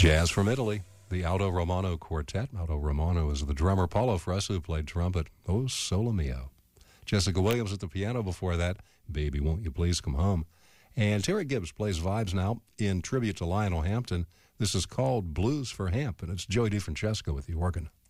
Jazz from Italy, the Aldo Romano Quartet. Aldo Romano is the drummer. Paulo Fresu played trumpet. Oh, Solo Mio. Jessica Williams at the piano before that. Baby, Won't You Please Come Home. And Terry Gibbs plays vibes now in tribute to Lionel Hampton. This is called Blues for Hamp, and it's Joey DeFrancesco with the organ.